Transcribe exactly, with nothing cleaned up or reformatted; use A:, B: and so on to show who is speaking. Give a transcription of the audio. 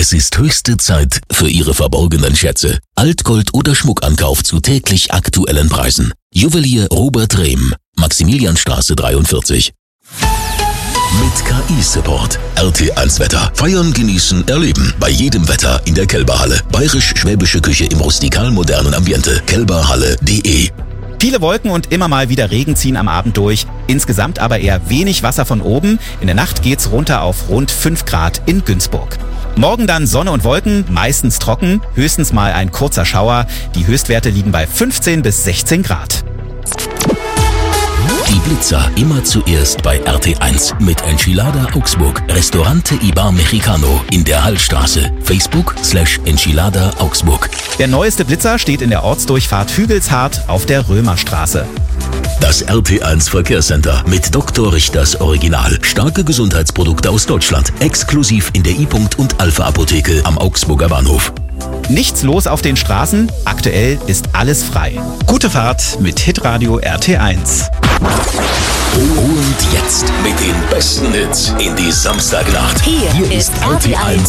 A: Es ist höchste Zeit für Ihre verborgenen Schätze. Altgold oder Schmuckankauf zu täglich aktuellen Preisen. Juwelier Robert Rehm, Maximilianstraße dreiundvierzig. Mit K I-Support. R T eins Wetter. Feiern, genießen, erleben. Bei jedem Wetter in der Kelberhalle. Bayerisch-schwäbische Küche im rustikal-modernen Ambiente. kelberhalle punkt de.
B: Viele Wolken und immer mal wieder Regen ziehen am Abend durch. Insgesamt aber eher wenig Wasser von oben. In der Nacht geht's runter auf rund fünf Grad in Günzburg. Morgen dann Sonne und Wolken, meistens trocken, höchstens mal ein kurzer Schauer. Die Höchstwerte liegen bei fünfzehn bis sechzehn Grad.
A: Die Blitzer immer zuerst bei R T eins mit Enchilada Augsburg. Restaurante Ibar Mexicano in der Hallstraße. Facebook slash Enchilada Augsburg.
B: Der neueste Blitzer steht in der Ortsdurchfahrt Hügelshardt auf der Römerstraße.
A: Das R T eins Verkehrscenter mit Doktor Richters Original. Starke Gesundheitsprodukte aus Deutschland. Exklusiv in der I-Punkt und Alpha-Apotheke am Augsburger Bahnhof.
B: Nichts los auf den Straßen. Aktuell ist alles frei. Gute Fahrt mit Hitradio R T eins.
A: Und jetzt mit den besten Hits in die Samstagnacht.
C: Hier, Hier ist R T eins